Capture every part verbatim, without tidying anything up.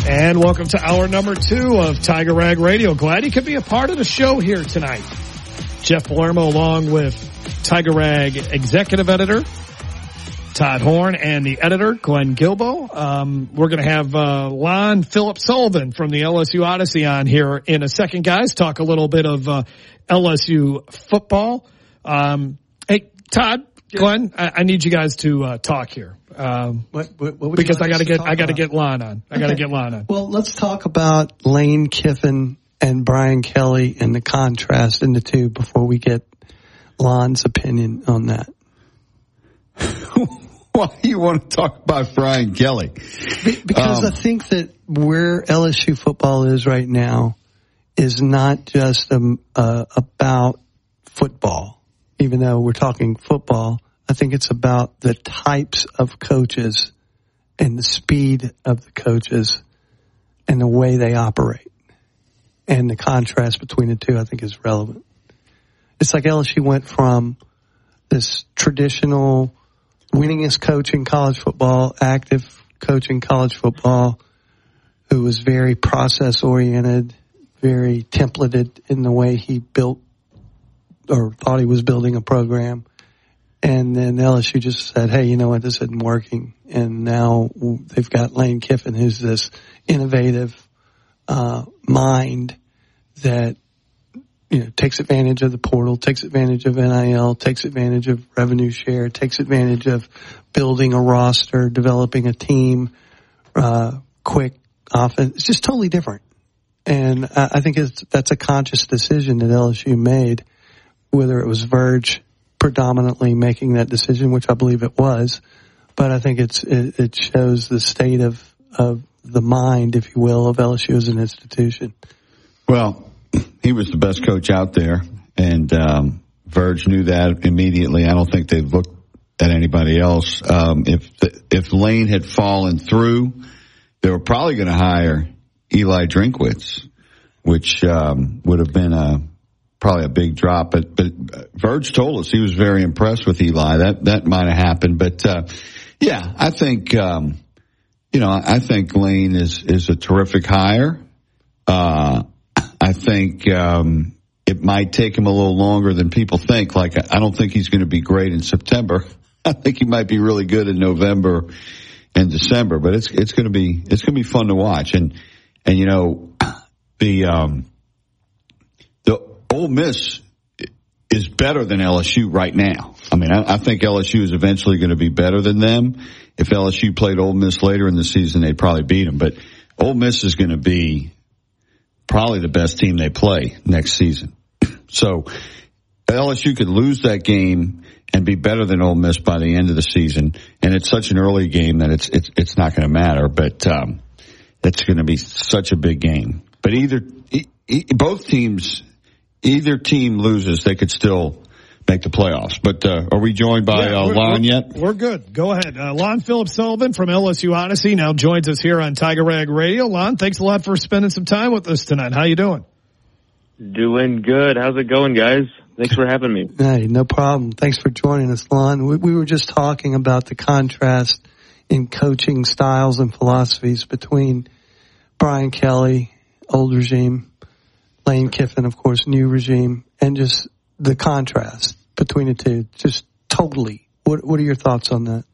And welcome to hour number two of Tiger Rag Radio. Glad you could be a part of the show here tonight. Jeff Palermo along with Tiger Rag executive editor Todd Horn and the editor Glenn Guilbeau. Um, we're going to have uh, Lon Philip Sullivan from the L S U Odyssey on here in a second, guys. Talk a little bit of uh, L S U football. Um, hey, Todd, Glenn, I, I need you guys to uh, talk here. Um, what, what, what because I got to get, I got to about? get Lon on. I got to get Lon on. Well, let's talk about Lane Kiffin and Brian Kelly and the contrast in the two before we get Lon's opinion on that. Why do you want to talk about Brian Kelly? Be, because um, I think that where L S U football is right now is not just um, uh, about football, even though we're talking football. I think it's about the types of coaches and the speed of the coaches and the way they operate. And the contrast between the two, I think, is relevant. It's like L S U went from this traditional winningest coach in college football, active coach in college football, who was very process-oriented, very templated in the way he built or thought he was building a program. And then L S U just said, hey, you know what, this isn't working. And now they've got Lane Kiffin, who's this innovative uh, mind that, you know, takes advantage of the portal, takes advantage of N I L, takes advantage of revenue share, takes advantage of building a roster, developing a team, uh, quick offense. It's just totally different. And I, I think it's, that's a conscious decision that L S U made, whether it was Verge predominantly making that decision, which I believe it was, but I think it's it, it shows the state of of the mind, if you will, of L S U as an institution. Well, he was the best coach out there, and um, Verge knew that immediately. I don't think they've looked at anybody else. Um, if the, if Lane had fallen through, they were probably going to hire Eli Drinkwitz, which um, would have been a probably a big drop, but, but Verge told us he was very impressed with Eli. That, that might have happened. But, uh, yeah, I think, um, you know, I think Lane is, is a terrific hire. Uh, I think, um, it might take him a little longer than people think. Like, I don't think he's going to be great in September. I think he might be really good in November and December, but it's, it's going to be, it's going to be fun to watch. And, and, you know, the, um, Ole Miss is better than L S U right now. I mean, I, I think L S U is eventually going to be better than them. If L S U played Ole Miss later in the season, they'd probably beat them. But Ole Miss is going to be probably the best team they play next season. So L S U could lose that game and be better than Ole Miss by the end of the season. And it's such an early game that it's it's it's not going to matter. But um, it's going to be such a big game. But either e- e- both teams. Either team loses, they could still make the playoffs. But uh, are we joined by yeah, uh, Lon yet? We're good. Go ahead. Uh, Lon Philip Sullivan from L S U Odyssey now joins us here on Tiger Rag Radio. Lon, thanks a lot for spending some time with us tonight. How you doing? Doing good. How's it going, guys? Thanks for having me. Hey, no problem. Thanks for joining us, Lon. We, we were just talking about the contrast in coaching styles and philosophies between Brian Kelly, old regime, Lane Kiffin, of course, new regime, and just the contrast between the two, just totally. What What are your thoughts on that?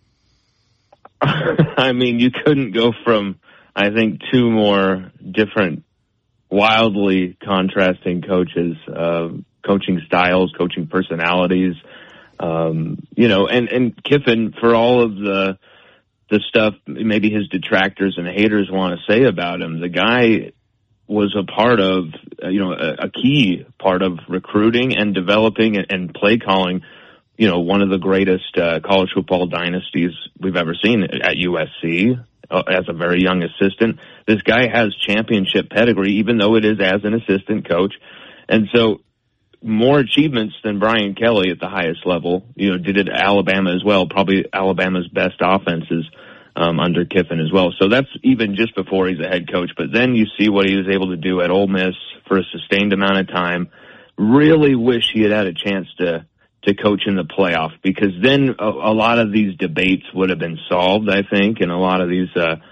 I mean, you couldn't go from, I think, two more different, wildly contrasting coaches, uh, coaching styles, coaching personalities, um, you know, and, and Kiffin, for all of the the stuff maybe his detractors and haters want to say about him, the guy was a part of, you know, a, a key part of recruiting and developing and, and play calling, you know, one of the greatest uh, college football dynasties we've ever seen at U S C uh, as a very young assistant. This guy has championship pedigree, even though it is as an assistant coach. And so more achievements than Brian Kelly at the highest level, you know, did it at Alabama as well, probably Alabama's best offenses. Um, under Kiffin as well. So that's even just before he's a head coach. But then you see what he was able to do at Ole Miss for a sustained amount of time. Really wish he had had a chance to, to coach in the playoff, because then a, a lot of these debates would have been solved, I think, and a lot of these, uh,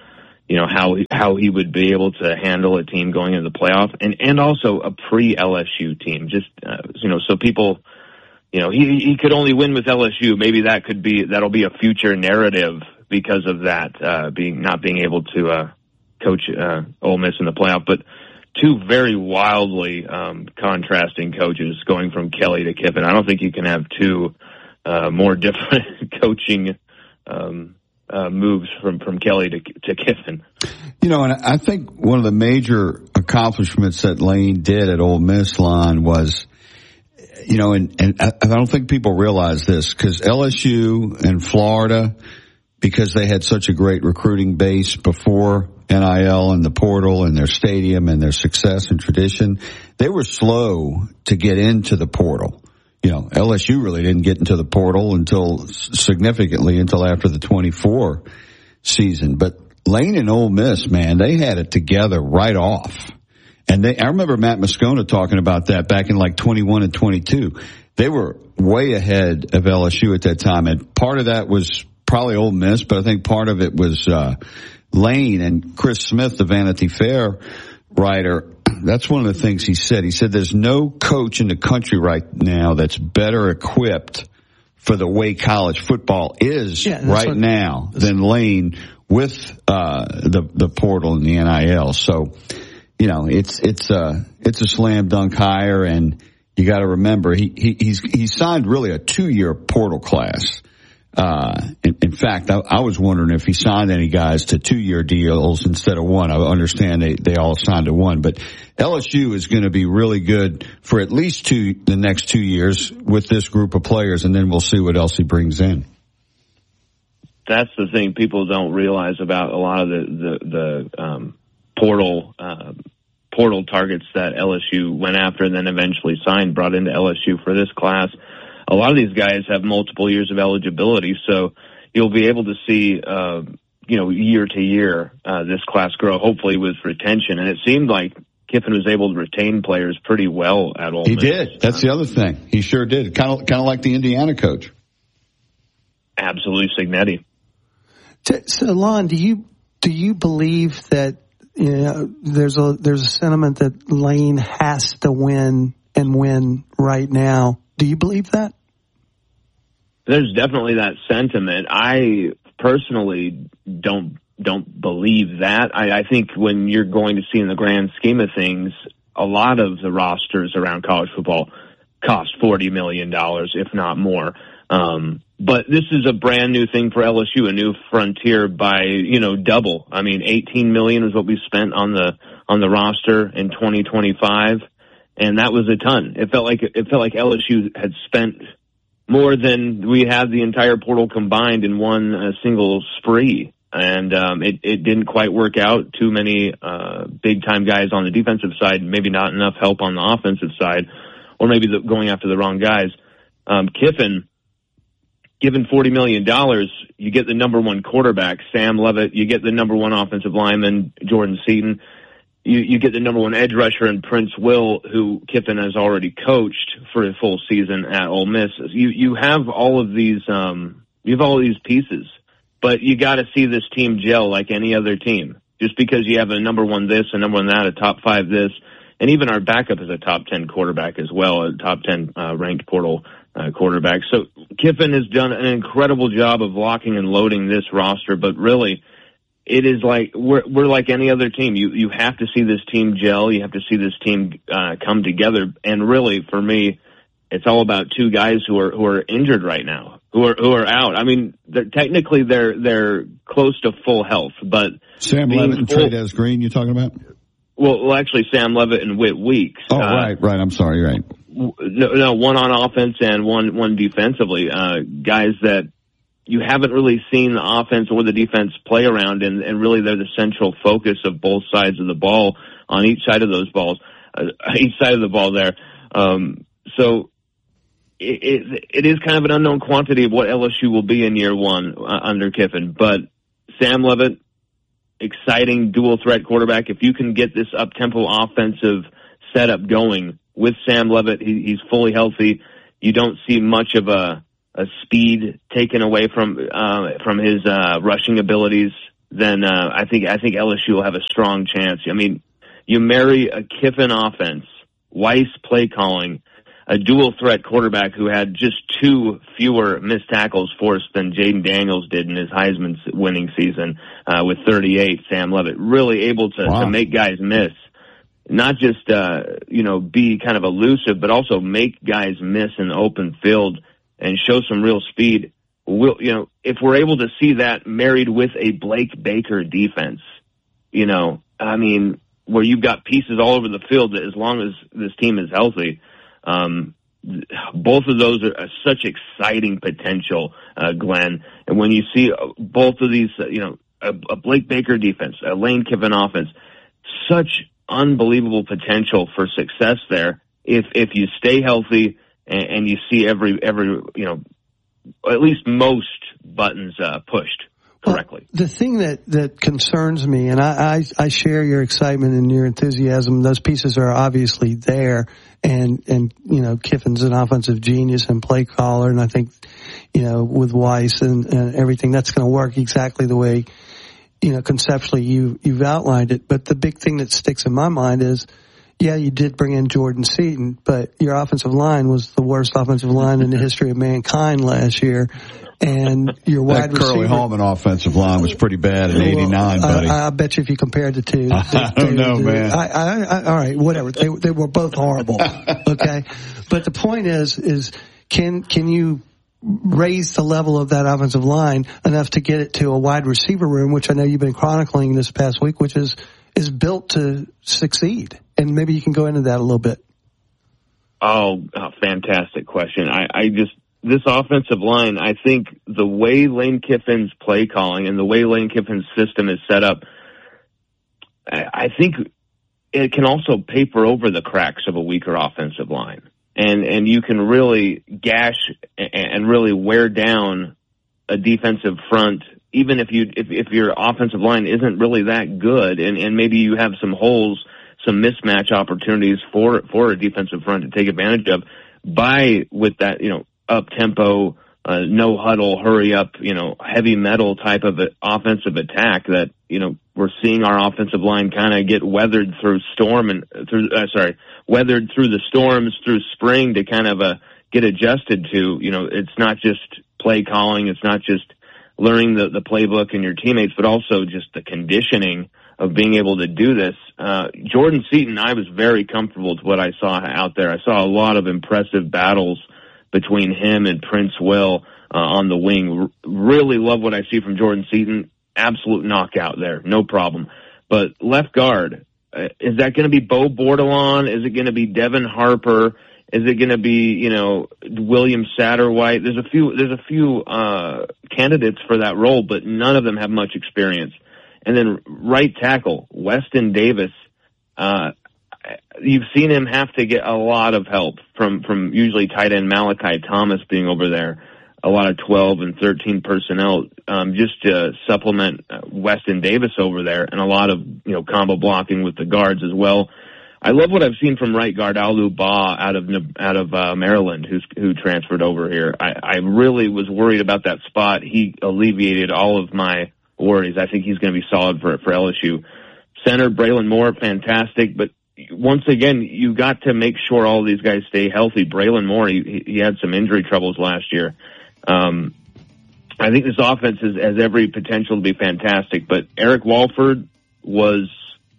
you know, how how he would be able to handle a team going into the playoff, and and also a pre-L S U team. Just uh, you know, so people, you know, he he could only win with L S U. Maybe that could be that'll be a future narrative because of that uh, being not being able to uh, coach uh, Ole Miss in the playoff. But two very wildly um, contrasting coaches going from Kelly to Kiffin. I don't think you can have two uh, more different coaching um Uh, moves from, from Kelly to, to Kiffin. You know, and I think one of the major accomplishments that Lane did at Ole Miss, Lon, was, you know, and, and I, I don't think people realize this, because L S U and Florida, because they had such a great recruiting base before N I L and the portal and their stadium and their success and tradition, they were slow to get into the portal. You know, L S U really didn't get into the portal until significantly until after the twenty-four season. But Lane and Ole Miss, man, they had it together right off. And they, I remember Matt Moscona talking about that back in like twenty-one and twenty-two. They were way ahead of L S U at that time. And part of that was probably Ole Miss, but I think part of it was, uh, Lane and Chris Smith, the Vanity Fair writer. That's one of the things he said. He said there's no coach in the country right now that's better equipped for the way college football is yeah, right what, now than Lane with uh the the portal and the N I L. So, you know, it's it's a it's a slam dunk hire, and you got to remember he, he he's he signed really a two year portal class. Uh, in, in fact, I, I was wondering if he signed any guys to two-year deals instead of one. I understand they, they all signed to one, but L S U is going to be really good for at least two, the next two years with this group of players, and then we'll see what else he brings in. That's the thing people don't realize about a lot of the, the, the, um, portal, uh, portal targets that L S U went after and then eventually signed, brought into L S U for this class. A lot of these guys have multiple years of eligibility, so you'll be able to see, uh, you know, year to year, uh, this class grow, hopefully with retention. And it seemed like Kiffin was able to retain players pretty well at Ole Miss. He did. That's the other thing. He sure did. Kind of, kind of like the Indiana coach. Absolutely, Cignetti. So, Lon, do you do you believe that, you know, there's a there's a sentiment that Lane has to win and win right now? Do you believe that? There's definitely that sentiment. I personally don't don't believe that. I, I think when you're going to see in the grand scheme of things, a lot of the rosters around college football cost forty million dollars, if not more. Um, but this is a brand new thing for L S U, a new frontier by, you know, double. I mean, eighteen million dollars is what we spent on the on the roster in twenty twenty-five, and that was a ton. It felt like it felt like L S U had spent more than we had the entire portal combined in one uh, single spree. And um, it, it didn't quite work out. Too many uh, big-time guys on the defensive side, maybe not enough help on the offensive side, or maybe the, going after the wrong guys. Um, Kiffin, given forty million dollars, you get the number one quarterback, Sam Levitt. You get the number one offensive lineman, Jordan Seaton. You, you get the number one edge rusher in Prince Will, who Kiffin has already coached for a full season at Ole Miss. You you have all of these um, you have all these pieces, but you got to see this team gel like any other team. Just because you have a number one this, a number one that, a top five this, and even our backup is a top ten quarterback as well, a top ten uh, ranked portal uh, quarterback. So Kiffin has done an incredible job of locking and loading this roster, but really, it is like we're we're like any other team. You you have to see this team gel. You have to see this team uh, come together. And really, for me, it's all about two guys who are who are injured right now, who are who are out. I mean, they're, technically they're they're close to full health, but Sam Levitt and Trey'Dez Green. You're talking about? Well, well, actually, Sam Levitt and Whit Weeks. Oh, uh, right, right. I'm sorry, right. No, no, one on offense and one one defensively. Uh, guys that you haven't really seen the offense or the defense play around, and, and really they're the central focus of both sides of the ball on each side of those balls, uh, each side of the ball there. Um, so it, it, it is kind of an unknown quantity of what L S U will be in year one uh, under Kiffin. But Sam Levitt, exciting dual threat quarterback. If you can get this up-tempo offensive setup going with Sam Levitt, he, he's fully healthy. You don't see much of a a speed taken away from uh, from his uh, rushing abilities. then uh, I think I think L S U will have a strong chance. I mean, you marry a Kiffin offense, Weiss play calling, a dual threat quarterback who had just two fewer missed tackles forced than Jaden Daniels did in his Heisman winning season uh, with thirty-eight. Sam Levitt really able to, wow. to make guys miss, not just uh, you know be kind of elusive, but also make guys miss in the open field and show some real speed. We'll, you know, if we're able to see that married with a Blake Baker defense, you know, I mean, where you've got pieces all over the field that as long as this team is healthy, um, both of those are uh, such exciting potential, uh, Glenn. And when you see both of these, uh, you know, a, a Blake Baker defense, a Lane Kiffin offense, such unbelievable potential for success there if if you stay healthy and, and you see every every you know. at least most buttons uh, pushed correctly. Well, the thing that, that concerns me, and I, I, I share your excitement and your enthusiasm, those pieces are obviously there, and, and you know, Kiffin's an offensive genius and play caller, and I think, you know, with Weiss and, and everything, that's going to work exactly the way, you know, conceptually you, you've outlined it. But the big thing that sticks in my mind is, yeah, you did bring in Jordan Seaton, but your offensive line was the worst offensive line in the history of mankind last year. And your wide that Curly receiver, Hallman offensive line was pretty bad in eighty-nine, well, buddy. I, I bet you if you compared the two. I they, don't they, know, they, man. I, I, I, all right, whatever. They, they were both horrible. Okay. But the point is, is can, can you raise the level of that offensive line enough to get it to a wide receiver room, which I know you've been chronicling this past week, which is, is built to succeed? And maybe you can go into that a little bit. Oh, oh fantastic question. I, I just, this offensive line, I think the way Lane Kiffin's play calling and the way Lane Kiffin's system is set up, I, I think it can also paper over the cracks of a weaker offensive line. And, and you can really gash and really wear down a defensive front, even if you, if, if your offensive line isn't really that good, and, and maybe you have some holes, some mismatch opportunities for, for a defensive front to take advantage of by, with that, you know, up tempo, uh, no huddle, hurry up, you know, heavy metal type of a, offensive attack that, you know, we're seeing our offensive line kind of get weathered through storm and through, uh, sorry, weathered through the storms through spring to kind of, uh, get adjusted to. You know, it's not just play calling. It's not just learning the, the playbook and your teammates, but also just the conditioning of being able to do this. Uh, Jordan Seaton, I was very comfortable with what I saw out there. I saw a lot of impressive battles between him and Prince Will uh, on the wing. R- really love what I see from Jordan Seaton. Absolute knockout there, no problem. But left guard, uh, is that going to be Bo Bordelon? Is it going to be Devin Harper? Is it going to be, you know, William Satterwhite? There's a few, there's a few uh, candidates for that role, but none of them have much experience. And then right tackle, Weston Davis. Uh, you've seen him have to get a lot of help from, from usually tight end Malachi Thomas being over there. A lot of twelve and thirteen personnel, um, just to supplement uh, Weston Davis over there, and a lot of, you know, combo blocking with the guards as well. I love what I've seen from right guard Alu Ba out of out of uh, Maryland, who's who transferred over here. I, I really was worried about that spot. He alleviated all of my worries. I think he's going to be solid for for L S U. Center Braylon Moore, fantastic, but once again, you got to make sure all of these guys stay healthy. Braylon Moore, he, he had some injury troubles last year. Um, I think this offense is, has every potential to be fantastic, but Eric Walford was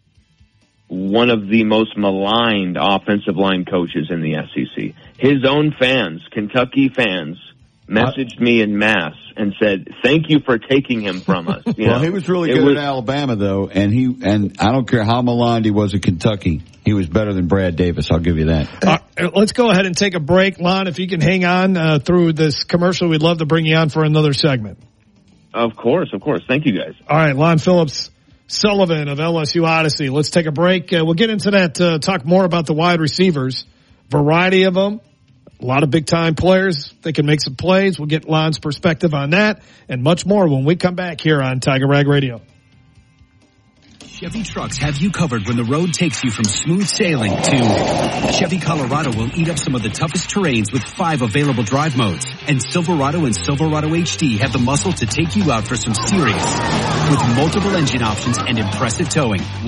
one of the most maligned offensive line coaches in the S E C. His own fans, Kentucky fans, messaged me en masse and said, "Thank you for taking him from us." You well, know, he was really good was, at Alabama, though, and he and I don't care how maligned he was at Kentucky, he was better than Brad Davis. I'll give you that. Uh, let's go ahead and take a break, Lon. If you can hang on uh, through this commercial, we'd love to bring you on for another segment. Of course, of course. Thank you, guys. All right, Lon Phillips Sullivan of L S U Odyssey. Let's take a break. Uh, we'll get into that, uh, talk more about the wide receivers, variety of them. A lot of big-time players. They can make some plays. We'll get Lon's perspective on that and much more when we come back here on Tiger Rag Radio. Chevy trucks have you covered when the road takes you from smooth sailing to Chevy Colorado will eat up some of the toughest terrains with five available drive modes. And Silverado and Silverado H D have the muscle to take you out for some serious with multiple engine options and impressive towing.